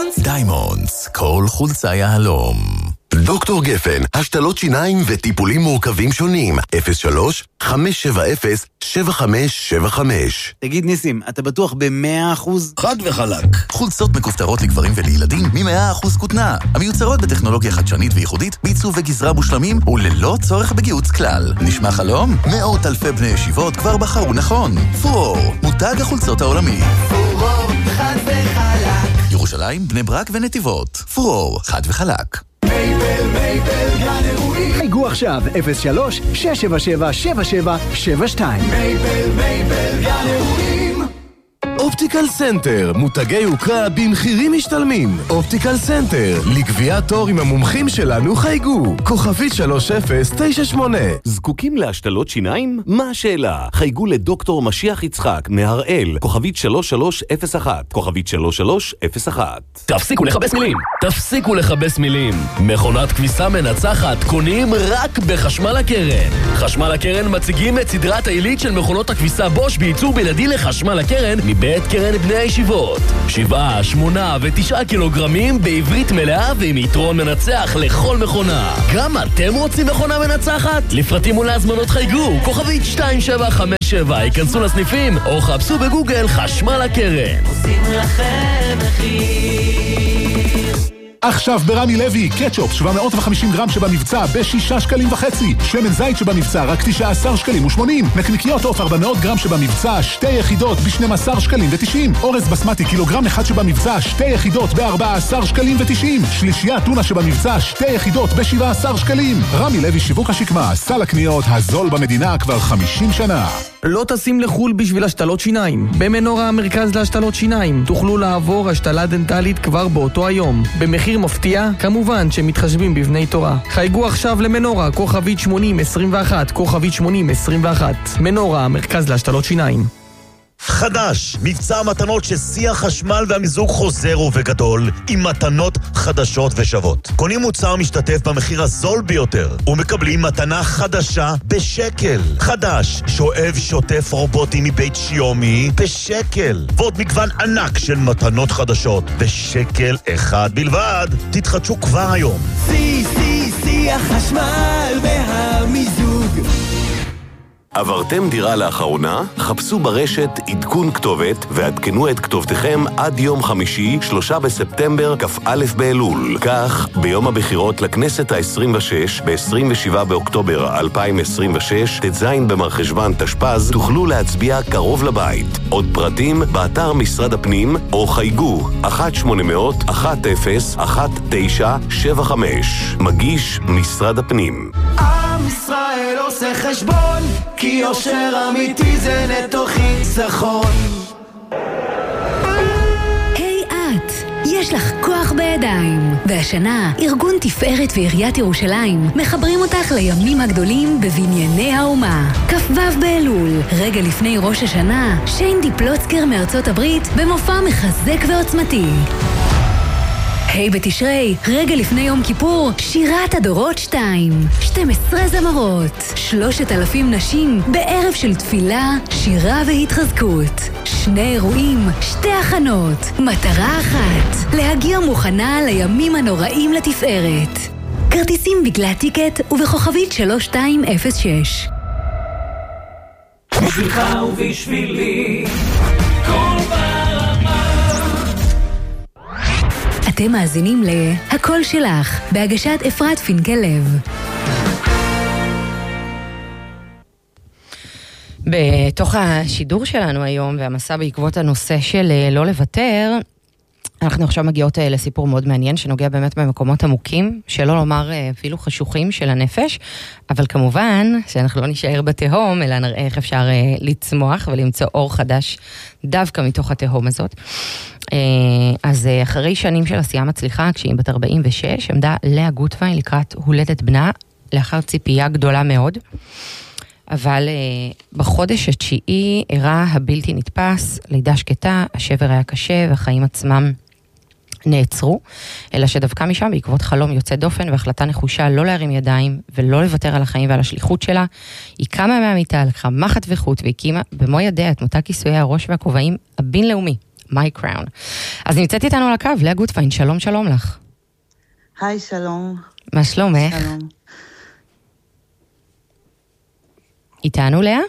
דיימונדס, כל חולצה יהלום. דוקטור גפן, השתלות שיניים וטיפולים מורכבים שונים. 03-570-7575. תגיד ניסים, אתה בטוח ב100%? חד וחלק. חולצות מכופתרות לגברים ולילדים מ100% כותנה. המיוצרות בטכנולוגיה חדשנית וייחודית, בעיצוב וגזרה מושלמים וללא צורך בגיוץ כלל. נשמע חלום? מאות אלפי בני ישיבות כבר בחרו נכון. פורור, מותג החולצות העולמי. פורור, חד וחלק. ירושלים, בני ברק ונתיבות. פורור, חד וחלק. מייבל גן אירועים. חייגו עכשיו 03-677-7772. מייבל גן אירועים. אופטיקל סנטר, מותגי יוקרה במחירים משתלמים. אופטיקל סנטר, לקביעת תור עם המומחים שלנו חייגו. כוכבית 3098. זקוקים להשתלות שיניים? מה השאלה? חייגו לדוקטור משיח יצחק מהראל. כוכבית 3301. כוכבית 3301. תפסיקו לחבס מילים. תפסיקו לחבס מילים. מכונת כביסה מנצחת קונים רק בחשמל הקרן. חשמל הקרן מציגים את סדרת העילית של מכונות הכביסה בוש בייצור בלעדי לחשמל הקרן מבית קרן בני הישיבות. 7, 8 ו9 קילוגרמים בעברית מלאה ועם יתרון מנצח לכל מכונה. גם אתם רוצים מכונה מנצחת? לפרטים ולהזמנות חייגו, כוכבית 2757, ייכנסו לסניפים או חפשו בגוגל חשמל הקרן. עושים לכם מחיר. עכשיו ברמי לוי, קטשופ 750 גרם שבמבצע ב6.5 שקלים. שמן זית שבמבצע רק 19 שקלים ו80. נקניקיות עוף 400 גרם שבמבצע 2 יחידות ב12 שקלים ו90. אורז בסמטי קילוגרם אחד שבמבצע 2 יחידות ב14 שקלים ו90. שלישייה טונה שבמבצע 2 יחידות ב17 שקלים. רמי לוי שיווק השקמה, סל הקניות הזול במדינה כבר 50 שנה. לא טסים לחול בשביל השתלות שיניים. במנורה המרכז להשתלות שיניים תוכלו לעבור השתלה דנטלית כבר באותו היום. במחיר מפתיע, כמובן שמתחשבים בבני תורה. חייגו עכשיו למנורה, כוכבית 8021, כוכבית 8021. מנורה המרכז להשתלות שיניים. חדש, מבצע המתנות ששיא החשמל והמיזוג חוזר ובגדול עם מתנות חדשות ושוות. קונים מוצר משתתף במחיר הזול ביותר ומקבלים מתנה חדשה בשקל. חדש, שואב שוטף רובוטי מבית שיומי בשקל. ועוד מגוון ענק של מתנות חדשות בשקל אחד בלבד. תתחדשו כבר היום. שיא החשמל והמיזוג. עברתם דירה לאחרונה? חפשו ברשת עדכון כתובת ועדכנו את כתובתכם עד יום חמישי, 3 בספטמבר, כ"א באלול. כך, ביום הבחירות לכנסת ה-26, ב-27 באוקטובר 2026, ט"ז במרחשוון תשפ"ז, תוכלו להצביע קרוב לבית. עוד פרטים באתר משרד הפנים או חייגו 1-800-10-1975. מגיש משרד הפנים. עם ישראל עושה חשבון, כי יושר אמיתי זה נטו חיסכון. היי את, יש לך כוח בידיים. והשנה, ארגון תפארת ועיריית ירושלים מחברים אותך לימים הגדולים בבנייני האומה. כ"ו באלול, רגע לפני ראש השנה, שיינדי פלוצקר מארצות הברית במופע מחזק ועוצמתי. היי בתשרי, רגע לפני יום כיפור, שירת הדורות 2. 12 זמרות, 3,000 נשים, בערב של תפילה, שירה והתחזקות. 2 אירועים, 2 הכנות, מטרה אחת, להגיע מוכנה לימים הנוראים לתפארת. כרטיסים בגלל טיקט ובכוכבית 3206. בשבילך ובשבילי, כל אתם מאזינים ל"הכל שלך", בהגשת אפרת פינקל-לב. בתוך השידור שלנו היום, והמסע בעקבות הנושא של לא לוותר, אנחנו עכשיו מגיעות לסיפור מאוד מעניין, שנוגע באמת במקומות עמוקים, שלא לומר אפילו חשוכים של הנפש, אבל כמובן שאנחנו לא נשאר בתהום, אלא נראה איך אפשר לצמוח ולמצוא אור חדש דווקא מתוך התהום הזאת. אז אחרי שנים של עשייה מצליחה, כשהיא בת 46, עמדה לאה גוטווין לקראת הולדת בנה, לאחר ציפייה גדולה מאוד. אבל בחודש התשיעי אירע הבלתי נתפס, לידה שקטה, השבר היה קשה והחיים עצמם נעצרו, אלא שדווקא משם בעקבות חלום יוצא דופן והחלטה נחושה לא להרים ידיים ולא לוותר על החיים ועל השליחות שלה, היא קמה מהמיטה, לקחה מחט וחוט והקימה במו ידיה את מותג כיסויי הראש והכובעים הבינלאומי, My Crown. אז נמצאת איתנו על הקו, לאה גוטווין, שלום שלום לך. היי, שלום. מה שלומך? שלום. איתנו לאה?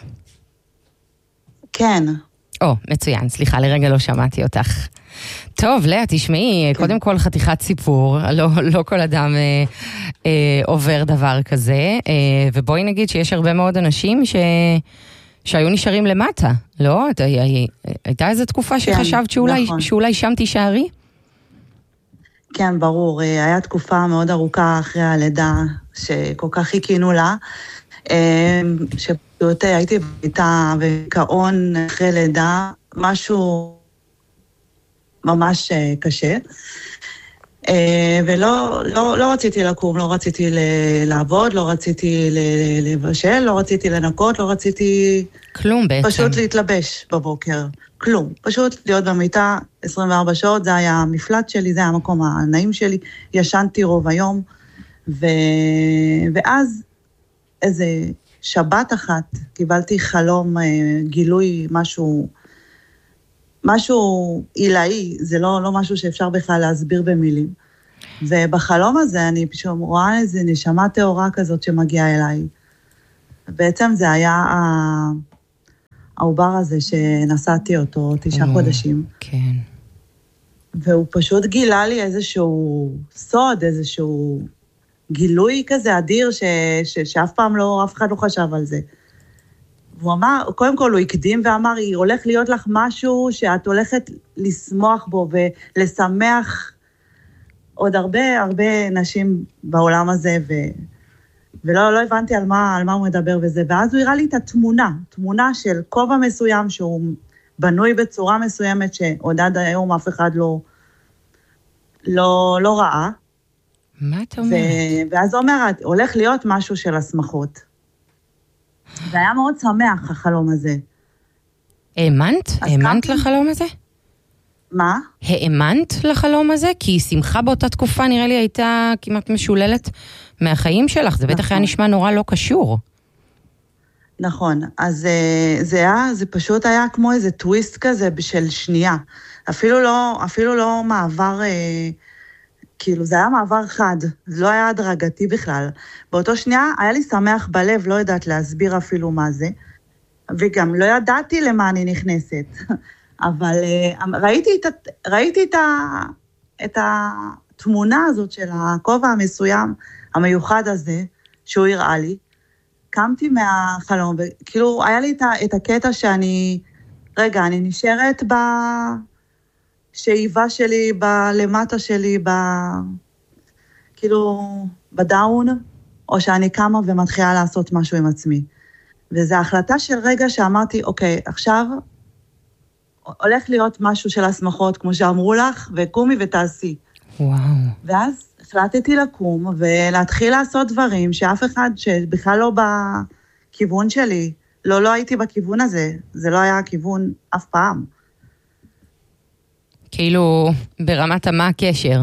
כן. מצוין, סליחה, לרגע לא שמעתי אותך. טוב, לאה, תשמעי, קודם כל חתיכת סיפור, לא כל אדם עובר דבר כזה, ובואי נגיד שיש הרבה מאוד אנשים שהיו נשארים למטה, לא? הייתה איזו תקופה שחשבת שאולי שם תישארי? כן, ברור, היה תקופה מאוד ארוכה אחרי הלידה, שכל כך חיכינו לה, שפשוט הייתי בביתה וקעון אחרי לידה, משהו ממש קשה, ולא רציתי לקום, לא רציתי לעבוד, לא רציתי לבשל, לא רציתי לנקות, לא רציתי... כלום בעצם. פשוט להתלבש בבוקר, כלום. פשוט להיות במיטה 24 שעות, זה היה המפלט שלי, זה היה המקום הנעים שלי, ישנתי רוב היום, ואז איזה שבת אחת, קיבלתי חלום, גילוי משהו עילאי, זה לא משהו שאפשר בכלל להסביר במילים. ובחלום הזה אני פשוט רואה איזו נשמה תאורה כזאת שמגיעה אליי. בעצם זה היה העובר הזה שנסעתי אותו 9 חודשים. כן. והוא פשוט גילה לי איזשהו סוד, איזשהו גילוי כזה אדיר שאף פעם אף אחד לא חשב על זה. והוא אמר, קודם כל הוא הקדים ואמר, הולך להיות לך משהו שאת הולכת לשמוח בו ולשמח עוד הרבה נשים בעולם הזה, ולא הבנתי על מה הוא מדבר וזה, ואז הוא הראה לי את תמונה של כובע מסוים שהוא בנוי בצורה מסוימת שעוד עד היום אף אחד לא ראה. מה את אומרת? ואז הוא אומר, הולך להיות משהו של השמחות. זה היה מאוד שמח, החלום הזה. האמנת לחלום הזה? מה? האמנת לחלום הזה? כי שמחה באותה תקופה נראה לי הייתה כמעט משוללת מהחיים שלך. זה בטח היה נשמע נורא לא קשור. נכון. אז זה פשוט היה כמו איזה טוויסט כזה של שנייה. אפילו לא מעבר... כאילו זה היה מעבר חד, זה לא היה הדרגתי בכלל. באותו שנייה היה לי שמח בלב, לא יודעת להסביר אפילו מה זה, וגם לא ידעתי למה אני נכנסת. אבל ראיתי את התמונה הזאת של הכובע המסוים, המיוחד הזה, שהוא הראה לי, קמתי מהחלום, וכאילו היה לי את הקטע שאני, אני נשארת שאיבה שלי, למטה שלי, כאילו בדאון, או שאני קמה ומתחילה לעשות משהו עם עצמי. וזו החלטה של רגע שאמרתי, אוקיי, עכשיו הולך להיות משהו של השמחות, כמו שאמרו לך, וקומי ותעשי. וואו. ואז החלטתי לקום ולהתחיל לעשות דברים שאף אחד שבכלל לא בכיוון שלי, לא הייתי בכיוון הזה, זה לא היה הכיוון אף פעם. כאילו, ברמת מה הקשר?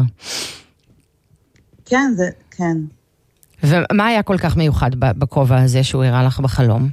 כן, כן. ומה היה כל כך מיוחד בכובע הזה שהוא הראה לך בחלום?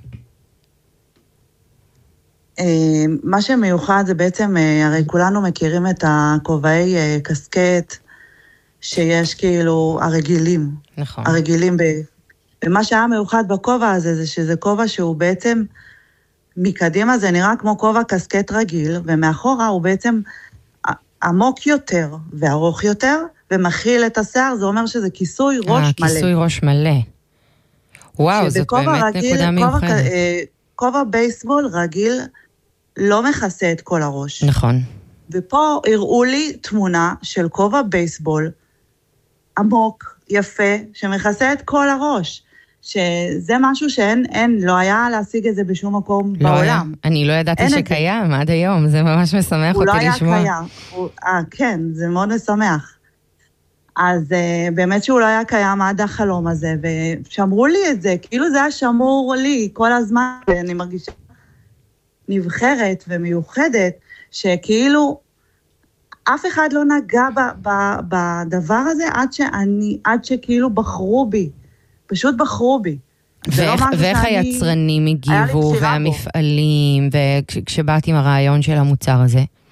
מה שמיוחד זה בעצם, הרי כולנו מכירים את הכובעי קסקט, שיש כאילו הרגילים. נכון. הרגילים ומה שהיה מיוחד בכובע הזה, זה שזה כובע שהוא בעצם, מקדימה זה נראה כמו כובע קסקט רגיל, ומאחורה הוא בעצם עמוק יותר וארוך יותר, ומכיל את השיער, זה אומר שזה כיסוי ראש מלא. כיסוי ראש מלא. וואו, זאת באמת נקודה מיוחדת. כובע בייסבול רגיל לא מכסה את כל הראש. נכון. ופה הראו לי תמונה של כובע בייסבול עמוק, יפה, שמכסה את כל הראש. שזה משהו לא היה להשיג את זה בשום מקום בעולם. אני לא ידעתי שקיים עד היום, זה ממש משמח אותי לשמוע. הוא לא היה קיים. כן, זה מאוד משמח. אז באמת שהוא לא היה קיים עד החלום הזה, ושמרו לי את זה, כאילו זה היה שמור לי כל הזמן, ואני מרגישה נבחרת ומיוחדת, שכאילו אף אחד לא נגע בדבר הזה, עד שכאילו בחרו בי, פשוט בחרו בי. ואיך היצרנים הגיבו, והמפעלים, וכשבאת עם הרעיון של המוצר הזה?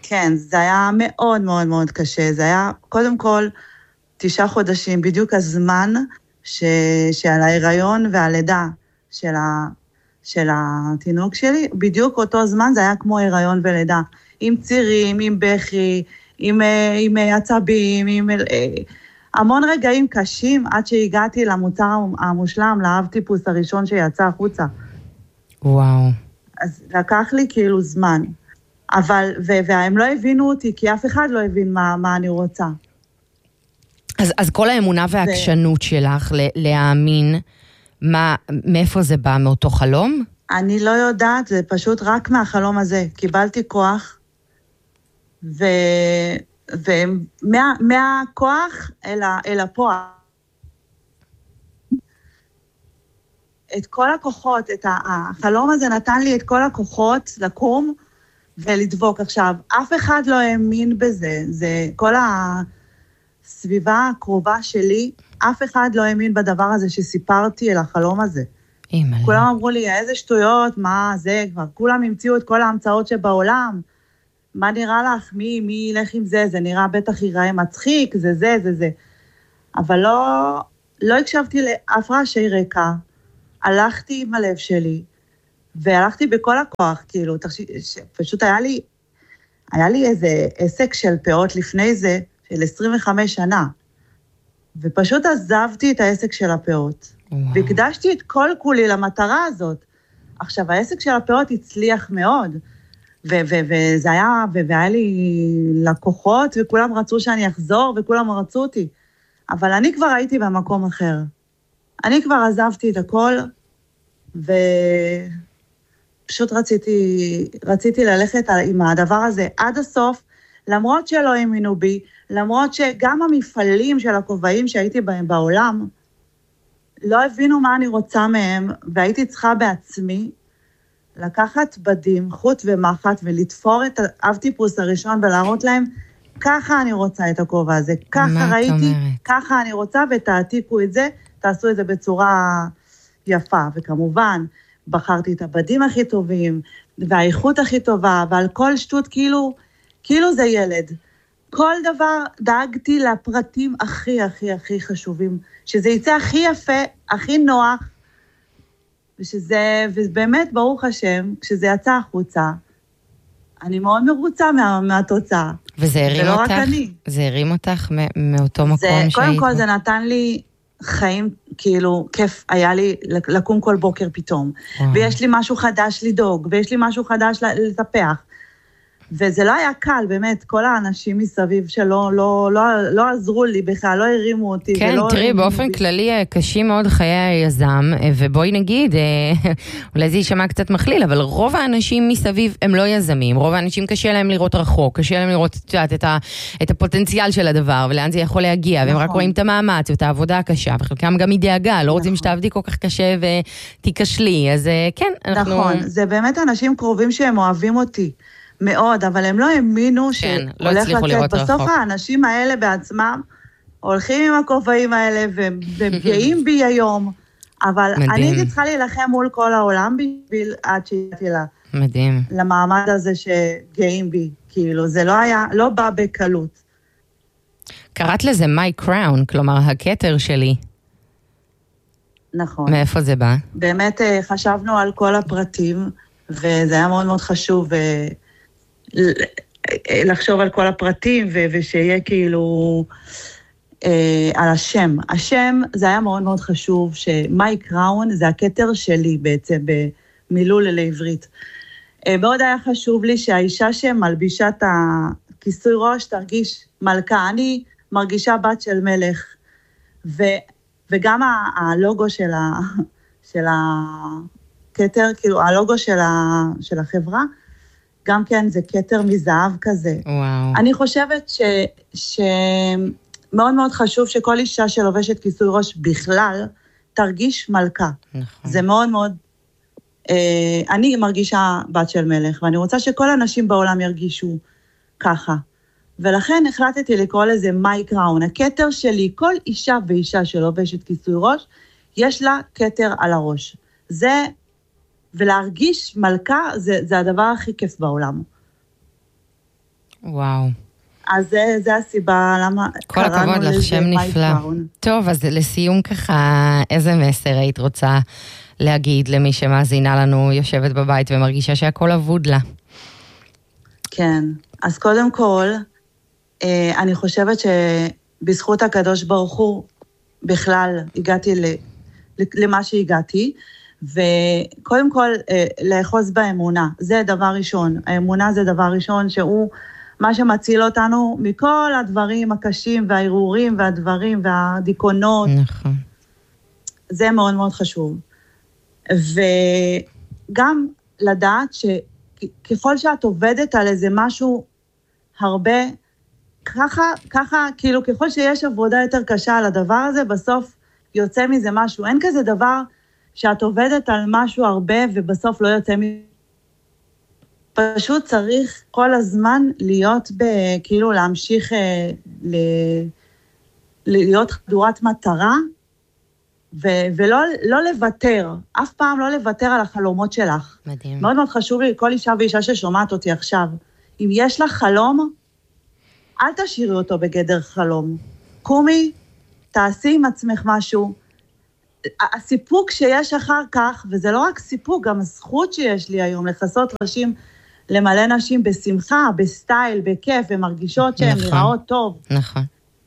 כן, זה היה מאוד מאוד מאוד קשה. זה היה, קודם כל, 9 חודשים, בדיוק הזמן שעל ההיריון והלידה של התינוק שלי, בדיוק אותו זמן זה היה כמו הריון ולידה. עם צירים, עם בכי, עם עצבים, עם המון רגעים קשים, עד שהגעתי למוצר המושלם, לאב-טיפוס הראשון שיצא החוצה. וואו. אז לקח לי כאילו זמן. אבל, והם לא הבינו אותי, כי אף אחד לא הבין מה אני רוצה. אז כל האמונה והעקשנות שלך להאמין, מאיפה זה בא? מאותו חלום? אני לא יודעת, זה פשוט רק מהחלום הזה. קיבלתי כוח, ומהכוח אל הפועל. את כל הכוחות, החלום הזה נתן לי את כל הכוחות לקום ולדבוק. עכשיו, אף אחד לא האמין בזה, זה כל הסביבה הקרובה שלי, אף אחד לא האמין בדבר הזה שסיפרתי אל החלום הזה. כולם אמרו לי, איזה שטויות, מה זה, כבר כולם המציאו את כל ההמצאות שבעולם, מה נראה לך, מי ילך עם זה, זה נראה בטח ייראה מצחיק, זה. אבל לא הקשבתי לאף רעשי רקע, הלכתי עם הלב שלי, והלכתי בכל הכוח, כאילו, פשוט היה לי איזה עסק של פאות לפני זה, של 25 שנה, ופשוט עזבתי את העסק של הפאות, והקדשתי את כל כולי למטרה הזאת. עכשיו, העסק של הפאות הצליח מאוד, וזה היה, והיה לי לקוחות, וכולם רצו שאני אחזור, וכולם רצו אותי, אבל אני כבר הייתי במקום אחר. אני כבר עזבתי את הכל, ופשוט רציתי ללכת עם הדבר הזה עד הסוף, למרות שלא האמינו בי, למרות שגם המפעלים של הכובעים שהייתי בהם בעולם, לא הבינו מה אני רוצה מהם, והייתי צריכה בעצמי לקחת בדים, חוט ומחט, ולתפור את האב-טיפוס הראשון, ולהראות להם, ככה אני רוצה את הכובע הזה, ככה ראיתי, ככה אני רוצה, ותעתיקו את זה, תעשו את זה בצורה יפה, וכמובן, בחרתי את הבדים הכי טובים, והאיכות הכי טובה, ועל כל שטות כאילו זה ילד. כל דבר דאגתי לפרטים הכי הכי הכי חשובים, שזה יצא הכי יפה, הכי נוח, ובאמת ברוך השם, כשזה יצא החוצה, אני מאוד מרוצה מהתוצאה. וזה הרים אותך? זה הרים אותך מאותו מקום שהיית? קודם כל זה נתן לי חיים, כאילו, כיף היה לי לקום כל בוקר פתאום. ויש לי משהו חדש לדאוג, ויש לי משהו חדש לטפח. וזה לא היה קל, באמת, כל האנשים מסביב שלא לא עזרו לי בכלל, לא הרימו אותי. כן, תראי, באופן כללי קשים מאוד חיי היזם, ובואי נגיד, אולי זה יישמע קצת מכליל, אבל רוב האנשים מסביב הם לא יזמים, רוב האנשים קשה להם לראות רחוק, קשה להם לראות את הפוטנציאל של הדבר, ולאן זה יכול להגיע, והם רק רואים את המאמץ, ואת העבודה הקשה, וחלקם גם מדאגה, לא רוצים שתעבדי כל כך קשה ותיקשלי, אז כן, אנחנו... נכון, זה באמת אנשים קרובים שהם אוהבים אותי. מאוד, אבל הם לא האמינו שהולך לצאת. בסוף האנשים האלה בעצמם הולכים עם הכובעים האלה וגאים בי היום, אבל אני הייתי צריכה להילחם מול כל העולם בשביל עד שהייתי למעמד הזה שגאים בי, כאילו זה לא בא בקלות. קראת לזה my crown, כלומר הכתר שלי. נכון. מאיפה זה בא? באמת חשבנו על כל הפרטים, וזה היה מאוד מאוד חשוב לחשוב על כל הפרטים, ושיהיה כאילו על השם. השם זה היה מאוד מאוד חשוב, שמי קראון זה הכתר שלי בעצם, במילול לעברית. מאוד היה חשוב לי שהאישה שמלבישה את הכיסוי ראש תרגיש מלכה. אני מרגישה בת של מלך, וגם הלוגו של הכתר, כאילו הלוגו של החברה, גם כן זה כתר מזהב כזה. וואו. אני חושבת שמאוד מאוד חשוב שכל אישה שלובשת כיסוי ראש בכלל, תרגיש מלכה. נכון. זה מאוד מאוד, אני מרגישה בת של מלך, ואני רוצה שכל האנשים בעולם ירגישו ככה. ולכן החלטתי לקרוא לזה מי קראון. הכתר שלי, כל אישה ואישה שלובשת כיסוי ראש, יש לה כתר על הראש. זה... ולהרגיש מלכה, זה הדבר הכי כיף בעולם. וואו. אז זה הסיבה למה כל הכבוד לך, שם נפלא. טוב, אז לסיום ככה, איזה מסר היית רוצה להגיד למי שמאזינה לנו, יושבת בבית ומרגישה שהכל אבוד לה? כן, אז קודם כל, אני חושבת שבזכות הקדוש ברוך הוא, בכלל הגעתי למה שהגעתי, וקודם כל לאחוז באמונה, זה דבר ראשון. האמונה זה דבר ראשון שהוא מה שמציל אותנו מכל הדברים הקשים והערעורים והדברים והדיכאונות. נכון. זה מאוד מאוד חשוב. וגם לדעת שככל שאת עובדת על איזה משהו הרבה, ככה, כאילו ככל שיש עבודה יותר קשה על הדבר הזה, בסוף יוצא מזה משהו. אין כזה דבר שאת עובדת על משהו הרבה ובסוף לא יוצא מזה. פשוט צריך כל הזמן להיות כאילו להמשיך להיות חדורת מטרה, ולא לוותר, אף פעם לא לוותר על החלומות שלך. מדהים. מאוד מאוד חשוב לי, כל אישה ואישה ששומעת אותי עכשיו, אם יש לך חלום, אל תשאירי אותו בגדר חלום. קומי, תעשי עם עצמך משהו. הסיפוק שיש אחר כך, וזה לא רק סיפוק, גם הזכות שיש לי היום, לחסות ראשים למלא נשים בשמחה, בסטייל, בכיף, ומרגישות שהן נראות טוב. נכון.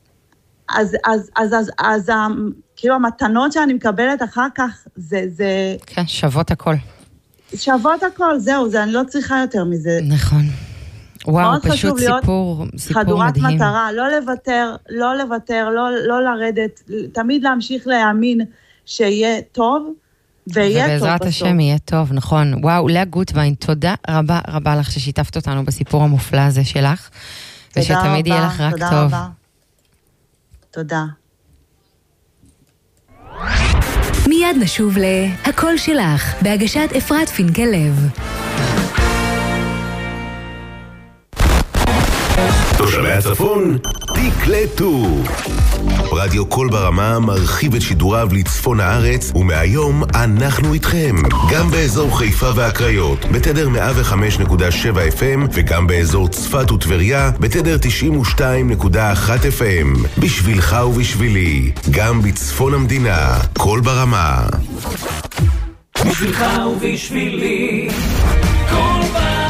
אז כאילו המתנות שאני מקבלת אחר כך, זה... כן, שוות הכל. שוות הכל, זהו, אני לא צריכה יותר מזה. נכון. וואו, פשוט סיפור מדהים. חדורת מטרה, לא לוותר, לא לרדת, תמיד להמשיך להאמין שיהיה טוב, ויהיה טוב בסוף. ובעזרת השם יהיה טוב, נכון. וואו, לאה גוטווין, תודה רבה רבה לך ששיתפת אותנו בסיפור המופלא הזה שלך, ושתמיד יהיה לך רק טוב. תודה רבה. תודה. מיד נשוב להקול שלך, בהגשת אפרת פינקלב. תושבי הצפון, תקלטו. רדיו קול ברמה מרחיב את שידוריו לצפון הארץ, ומהיום אנחנו איתכם. גם באזור חיפה והקריות, בתדר 105.7 FM, וגם באזור צפת וטבריה, בתדר 92.1 FM. בשבילך ובשבילי, גם בצפון המדינה, קול ברמה. בשבילך ובשבילי, קול ברמה.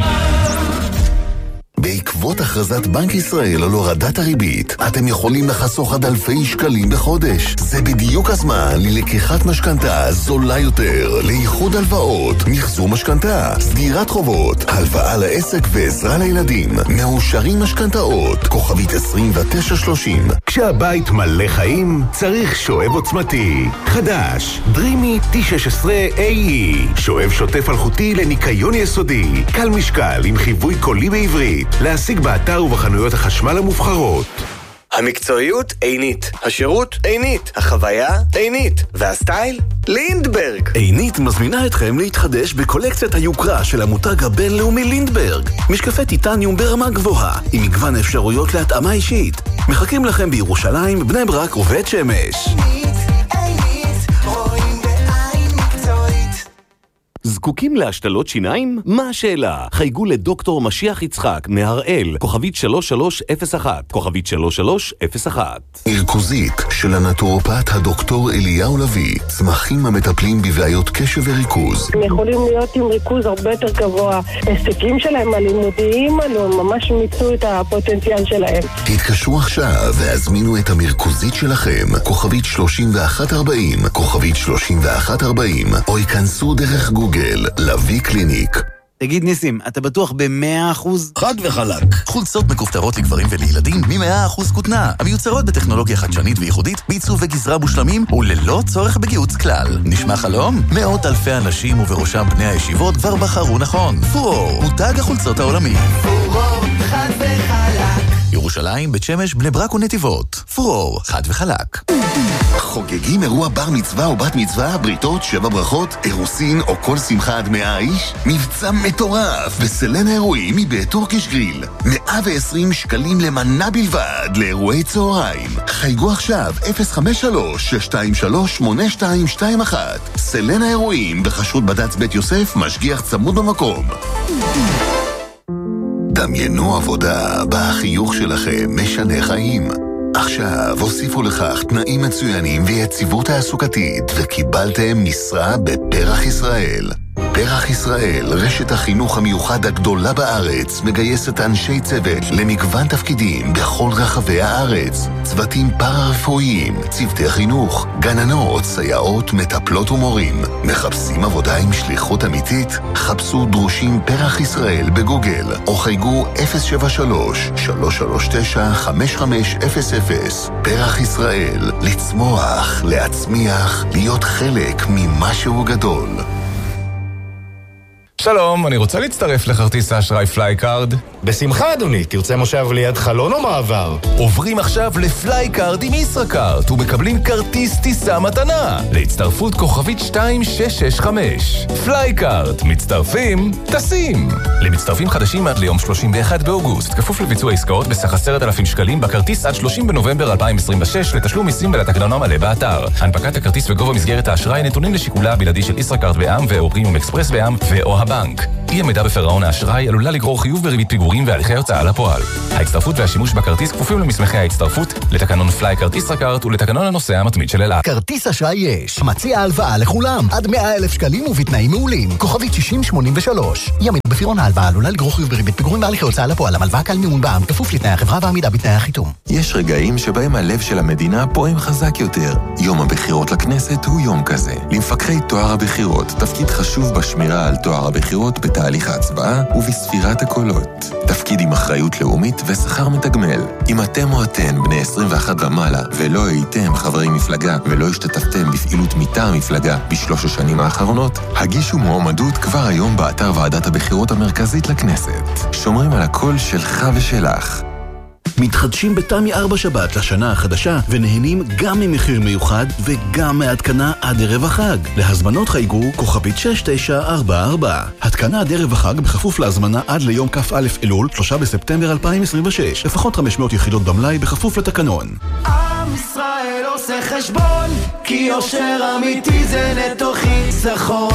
בעקבות הכרזת בנק ישראל על הורדת הריבית, אתם יכולים לחסוך עד אלפי שקלים בחודש. זה בדיוק הזמן ללקיחת משכנתה זולה יותר, לאיחוד הלוואות, מחזור משכנתה, סגירת חובות, הלוואה לעסק ועזרה לילדים, מאושרים משכנתאות, כוכבית 2930. כשהבית מלא חיים, צריך שואב עוצמתי. חדש, דרימי T16AE. שואב שוטף אלחוטי לניקיון יסודי. קל משקל עם חיווי קולי בעברית. להשיג באתר ובחנויות החשמל המובחרות. המקצועיות עינית, השירות עינית, החוויה עינית, והסטייל לינדברג. עינית מזמינה אתכם להתחדש בקולקציית היוקרה של המותג הבינלאומי לינדברג. משקפי טיטניום ברמה גבוהה, עם מגוון אפשרויות להתאמה אישית. מחכים לכם בירושלים, בני ברק ובית שמש. זקוקים להשתלות שיניים? מה השאלה? חייגו לדוקטור משיח יצחק מהראל, כוכבית 3301, כוכבית 3301. ערכוזית של הנטורופט הדוקטור אליהו לוי, צמחים המטפלים בבעיות קשב וריכוז. הם יכולים להיות עם ריכוז הרבה יותר גבוה. הישגים שלהם הלימודיים ממש מיצו את הפוטנציאל שלהם. תתקשרו עכשיו והזמינו את המרכוזית שלכם, כוכבית 3140, כוכבית 3140, או ייכנסו דרך גוגל. לוי קליניק. תגיד ניסים, אתה בטוח ב100%? חד וחלק. חולצות מכופתרות לגברים ולילדים מ100% כותנה, המיוצרות בטכנולוגיה חדשנית וייחודית, בעיצוב וגזרה מושלמים וללא צורך בגיוץ כלל. נשמע חלום? מאות אלפי אנשים ובראשם בני הישיבות כבר בחרו נכון. פורור, מותג החולצות העולמי. פורור, חד וחלק. ירושלים, בית שמש, בני ברק ונתיבות. פורור, חד וחלק. חוגגים אירוע בר מצווה או בת מצווה, בריתות, 7 ברכות, אירוסין או כל שמחה עד 100 איש? מבצע מטורף בסלן האירועים מבית טורקיש גריל. 120 שקלים למנה בלבד לאירועי צהריים. חייגו עכשיו 053-623-8221. סלן האירועים בחשות בד"ץ בית יוסף, משגיח צמוד במקום. דמיינו עבודה בה החיוך שלכם משנה חיים. עכשיו הוסיפו לכך תנאים מצוינים ויציבות תעסוקתית וקיבלתם משרה בפרח ישראל. פרח ישראל, רשת החינוך המיוחד הגדולה בארץ, מגייסת אנשי צוות למגוון תפקידים בכל רחבי הארץ. צוותים פארה-רפואיים, צוותי חינוך, גננות, סייעות, מטפלות ומורים. מחפשים עבודה עם שליחות אמיתית? חפשו דרושים פרח ישראל בגוגל, או חייגו 073-339-5500. פרח ישראל, לצמוח, להצמיח, להיות חלק ממשהו גדול. שלום, אני רוצה להצטרף לכרטיס האשראי פלייקארד. בשמחה אדוני, תרצה מושב ליד חלון או מעבר? עוברים עכשיו לפלייקארד עם ישראכרט ומקבלים כרטיס טיסה מתנה להצטרפות כוכבית 2665. פלייקארד, מצטרפים, טסים. למצטרפים חדשים עד ליום 31 באוגוסט, כפוף לביצוע עסקאות בסך 10,000 שקלים בכרטיס עד 30 בנובמבר 2026 לתשלום מיסים ולתקנון המלא באתר. הנפקת הכרטיס וגובה מסגרת האשראי נתונים לשיקולה הבלעדי של ישראכרט בע"מ ו/או פרימיום אקספרס בע"מ ו/או הבנק. אי עמידה בפירעון האשראי עלולה לגרור חיוב בריבית פיגורים והליכי הוצאה לפועל. ההצטרפות והשימוש בכרטיס כפופים למסמכי ההצטרפות, לתקנון פלייקארד ישראכרט ולתקנון הנוסע המתמיד של אל על. כרטיס אשראי יש, מציע הלוואה לכולם, עד 100,000 שקלים ובתנאים מעולים. כוכבית 6083. יעמיד בפירעון ההלוואה עלולה לגרור חיוב בריבית פיגורים והליכי הוצאה לפועל. הלוואה כלל מימון בע"מ, כפוף לתנאי החברה ועמידה בתנאי החיתום. יש רגעים שבהם הלב של המדינה פועם חזק יותר. יום הבחירות לכנסת הוא יום כזה. למפקחי טוהר הבחירות, תפקיד חשוב בשמירה על טוהר הבחירות בתהליך ההצבעה ובספירת הקולות. תפקיד עם אחריות לאומית ושכר מתגמל. אם אתם או אתן בני 21 ומעלה ולא הייתם חברי מפלגה ולא השתתפתם בפעילות מטעם מפלגה ב3 השנים האחרונות, הגישו מועמדות כבר היום באתר ועדת הבחירות המרכזית לכנסת. שומרים על הקול שלך ושלך. מתחדשים בתמי 4 שבת לשנה החדשה ונהנים גם ממחיר מיוחד וגם מהתקנה עד ערב החג. להזמנות חייגו כוכבית 6944. התקנה עד ערב החג בכפוף להזמנה עד ליום כ"א אלול 3 בספטמבר 2026. לפחות 500 יחידות במלאי בכפוף לתקנון. עם ישראל עושה חשבון, כי יושר אמיתי זה נטו חיסכון.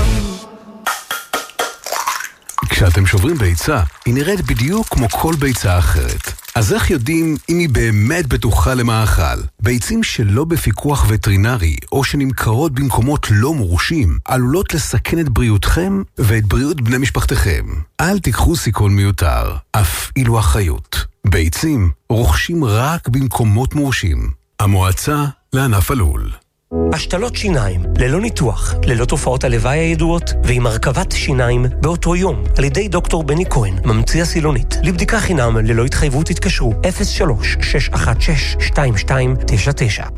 כשאתם שוברים ביצה, היא נראית בדיוק כמו כל ביצה אחרת. אז איך יודעים אם היא באמת בטוחה למאכל? ביצים שלא בפיקוח וטרינרי או שנמכרות במקומות לא מורשים עלולות לסכן את בריאותכם ואת בריאות בני משפחתכם. אל תיקחו סיכון מיותר, אף אילו אחריות. ביצים רוכשים רק במקומות מורשים. המועצה לענף הלול. השתלות שיניים, ללא ניתוח, ללא תופעות הלוואי הידועות, ועם הרכבת שיניים באותו יום, על ידי דוקטור בני כהן, ממציא הסילונית. לבדיקה חינם ללא התחייבות התקשרו 03-616-2299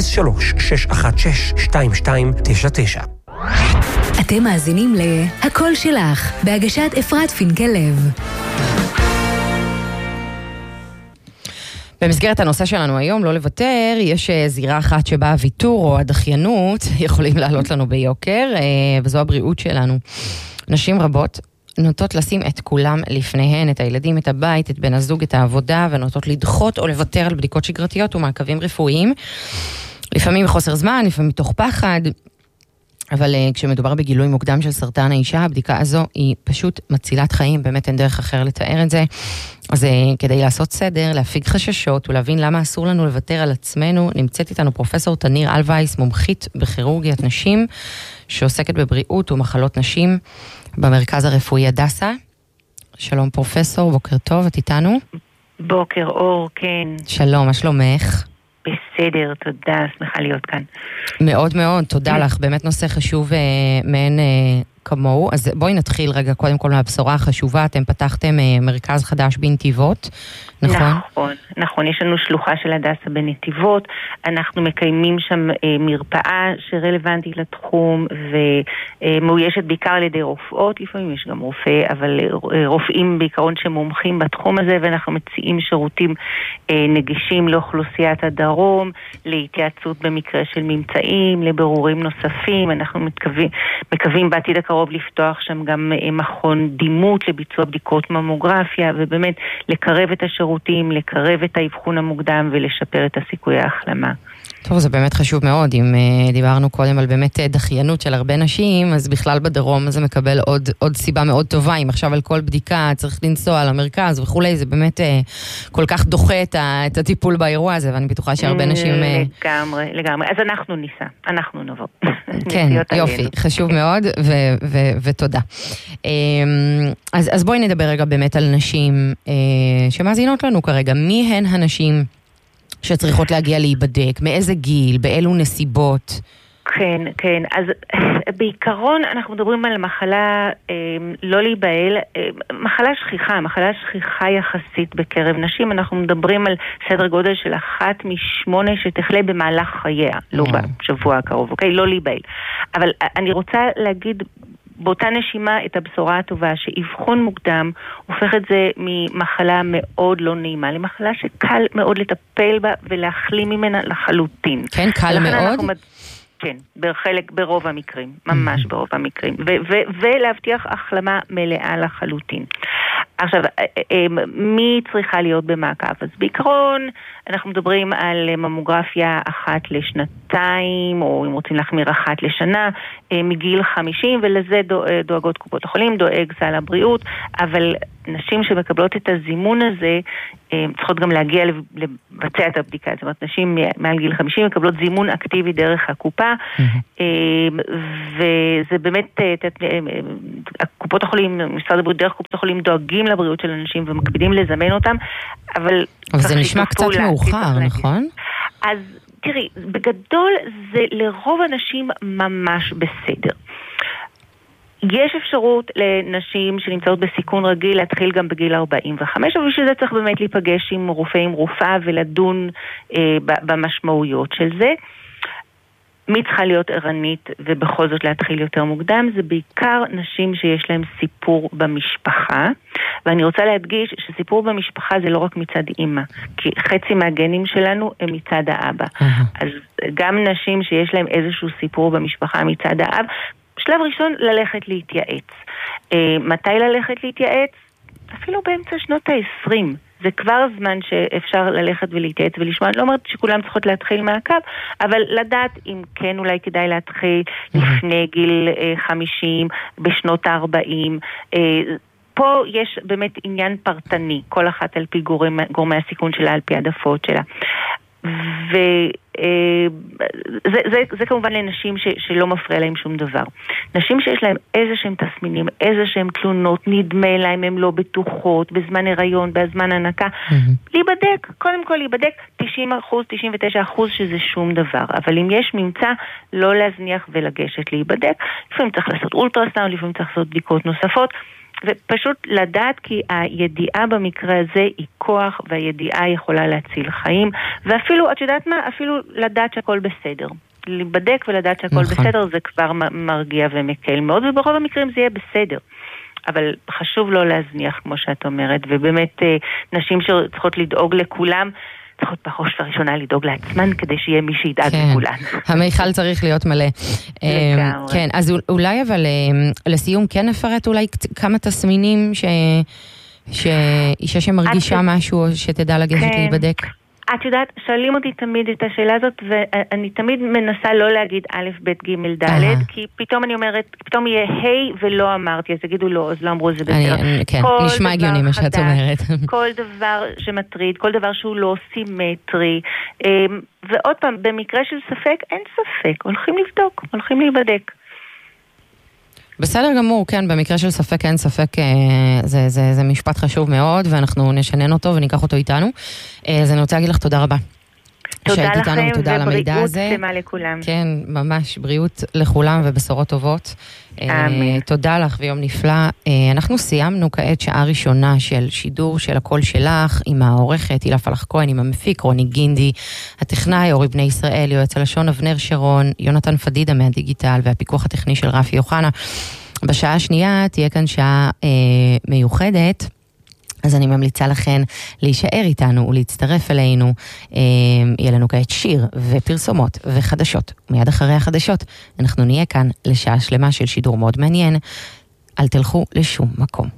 03-616-2299. אתם מאזינים ל"הקול שלך", בהגשת אפרת פינקל-לב. במסגרת הנושא שלנו היום, לא לוותר, יש זירה אחת שבה הוויתור או הדחיינות יכולים לעלות לנו ביוקר, וזו הבריאות שלנו. נשים רבות נוטות לשים את כולם לפניהן, את הילדים, את הבית, את בן הזוג, את העבודה, ונוטות לדחות או לוותר על בדיקות שגרתיות ומעקבים רפואיים. לפעמים מחוסר זמן, לפעמים מתוך פחד, אבל כשמדובר בגילוי מוקדם של סרטן האישה, הבדיקה הזו היא פשוט מצילת חיים, באמת אין דרך אחר לתאר את זה. אז כדי לעשות סדר, להפיג חששות ולהבין למה אסור לנו לוותר על עצמנו, נמצאת איתנו פרופסור תניר אלווייס, מומחית בכירורגיית נשים, שעוסקת בבריאות ומחלות נשים במרכז הרפואי הדסה. שלום פרופסור, בוקר טוב, את איתנו? בוקר אור, כן. שלום, מה שלומך? בסדר, תודה, שמחה להיות כאן. מאוד מאוד, תודה לך, באמת נושא חשוב מעין כמוהו. אז בואי נתחיל רגע קודם כל מהבשורה החשובה, אתם פתחתם מרכז חדש בנתיבות, נכון? נכון, יש לנו שלוחה של הדסה בנתיבות, אנחנו מקיימים שם מרפאה שרלוונטית לתחום ומאוישת בעיקר על ידי רופאות, לפעמים יש גם רופא, אבל רופאים בעיקרון שמומחים בתחום הזה, ואנחנו מציעים שירותים נגישים לאוכלוסיית הדרום, להתייעצות במקרה של ממצאים, לבירורים נוספים, אנחנו מקווים בעתיד הקרוב לפתוח שם גם מכון דימות לביצוע בדיקות ממוגרפיה, ובאמת לקרב את השירותים, לקרב את האבחון המוקדם ולשפר את הסיכוי ההחלמה. טוב, זה באמת חשוב מאוד. אם דיברנו קודם על באמת דחיינות של הרבה נשים, אז בכלל בדרום זה מקבל עוד סיבה מאוד טובה. אם עכשיו על כל בדיקה צריך לנסוע למרכז וכולי, זה באמת כל כך דוחה את הטיפול באירוע הזה, ואני בטוחה שהרבה נשים... לגמרי. אז אנחנו ניסע, אנחנו נבוא. כן, יופי, חשוב מאוד, ותודה. אז בואי נדבר רגע באמת על נשים שמאזינות לנו כרגע. מי הן הנשים שצריכות להגיע להיבדק? מאיזה גיל? באילו נסיבות? כן, כן. אז בעיקרון אנחנו מדברים על מחלה לא להיבהל, מחלה שכיחה יחסית בקרב נשים. אנחנו מדברים על סדר גודל של 1 מ-8 שתחלה במהלך חייה, לא בשבוע הקרוב, אוקיי? לא להיבהל. אבל אני רוצה להגיד באותה נשימה את הבשורה הטובה, שאבחון מוקדם הופך את זה ממחלה מאוד לא נעימה, למחלה שקל מאוד לטפל בה ולהחלים ממנה לחלוטין. כן, קל מאוד? כן, ברוב המקרים, ממש ברוב המקרים, ולהבטיח החלמה מלאה לחלוטין. עכשיו, מי צריכה להיות במעקב? אז בעיקרון אנחנו מדברים על ממוגרפיה 1 לשנתיים, או אם רוצים להחמיר 1 לשנה, מגיל 50, ולזה דואגות קופות החולים, דואג סל הבריאות, אבל נשים שמקבלות את הזימון הזה, צריכות גם להגיע לבצע את הבדיקה. זאת אומרת, נשים מעל גיל 50 מקבלות זימון אקטיבי דרך הקופה, וזה באמת, קופות החולים, משרד הבריאות דרך קופות החולים דואגים לבריאות של אנשים ומקפידים לזמן אותם, אבל זה נשמע קצת מאוחר, נכון? אז תראי, בגדול זה לרוב אנשים ממש בסדר. יש אפשרות לנשים שנמצאות בסיכון רגיל להתחיל גם בגיל 45, אבל בשביל זה צריך באמת להיפגש עם רופא, עם רופאה, ולדון במשמעויות של זה. מי צריכה להיות ערנית ובכל זאת להתחיל יותר מוקדם? זה בעיקר נשים שיש להם סיפור במשפחה, ואני רוצה להדגיש שסיפור במשפחה זה לא רק מצד אימא, כי חצי מהגנים שלנו הם מצד האבא. אז גם נשים שיש להם איזשהו סיפור במשפחה מצד האב, שלב ראשון ללכת להתייעץ. מתי ללכת להתייעץ? אפילו באמצע שנות ה-20. זה כבר זמן שאפשר ללכת ולהתייעץ ולשמוע. אני לא אומרת שכולם צריכות להתחיל מעקב, אבל לדעת אם כן אולי כדאי להתחיל לפני גיל 50, בשנות ה-40. פה יש באמת עניין פרטני, כל אחת על פי גורמי הסיכון שלה, על פי העדפות שלה. זה כמובן לנשים שלא מפריע להם שום דבר. נשים שיש להם איזה שהם תסמינים, איזה שהם תלונות, נדמה להם, הם לא בטוחות, בזמן הריון, בזמן הנקה, להיבדק, קודם כל להיבדק 90%, 99% שזה שום דבר. אבל אם יש ממצא, לא להזניח ולגשת להיבדק. לפעמים צריך לעשות אולטרסאונד, לפעמים צריך לעשות בדיקות נוספות, ופשוט לדעת כי הידיעה במקרה הזה היא כוח, והידיעה יכולה להציל חיים, ואפילו, את יודעת מה? אפילו לדעת שהכל בסדר. להיבדק ולדעת שהכל בסדר זה כבר מרגיע ומקל מאוד, וברוב המקרים זה יהיה בסדר. אבל חשוב לא להזניח, כמו שאת אומרת, ובאמת נשים שצריכות לדאוג לכולם, צריכות בראש וראשונה לדאוג לעצמן, כדי שיהיה מי שידאג לכולן. המיכל צריך להיות מלא. כן, אז אולי אבל לסיום כן נפרט אולי כמה תסמינים שאישה שמרגישה משהו שתדע לגשת להיבדק. את יודעת, שואלים אותי תמיד את השאלה הזאת, ואני תמיד מנסה לא להגיד א', ב', ג', ד', כי פתאום אני אומרת, פתאום יהיה היי ולא אמרתי, אז יגידו לא, אז לא אמרו זה בסדר. כן, נשמע הגיוני מה שאת אומרת. כל דבר שמטריד, כל דבר שהוא לא סימטרי, ועוד פעם, במקרה של ספק, אין ספק, הולכים לבדוק, הולכים להיבדק. בסדר גמור, כן, במקרה של ספק אין ספק, זה משפט חשוב מאוד, ואנחנו נשנן אותו וניקח אותו איתנו. אז אני רוצה להגיד לך תודה רבה. תודה לכם, ובריאות שלמה לכולם. כן, ממש, בריאות לכולם ובשורות טובות. תודה לך ויום נפלא. אנחנו סיימנו כעת שעה ראשונה של שידור של הקול שלך, עם העורכת הילה פלח כהן, עם המפיק רוני גינדי, הטכנאי אורי בני ישראל, יועץ הלשון אבנר שרון, יונתן פדידה מהדיגיטל, והפיקוח הטכני של רפי יוחנה. בשעה השנייה תהיה כאן שעה מיוחדת, אז אני ממליצה לכן להישאר איתנו ולהצטרף אלינו. יהיה לנו כעת שיר ופרסומות וחדשות. מיד אחרי החדשות אנחנו נהיה כאן לשעה שלמה של שידור מאוד מעניין. אל תלכו לשום מקום.